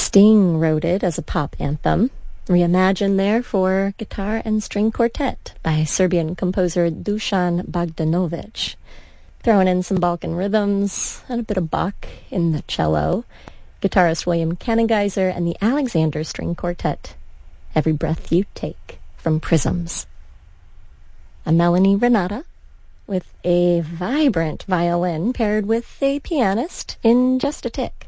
Sting wrote it as a pop anthem, reimagined there for guitar and string quartet by Serbian composer Dusan Bogdanovic, throwing in some Balkan rhythms and a bit of Bach in the cello, guitarist William Kanengeiser, and the Alexander String Quartet, Every Breath You Take, from Prisms. A Melanie Renata with a vibrant violin paired with a pianist in Just a Tick.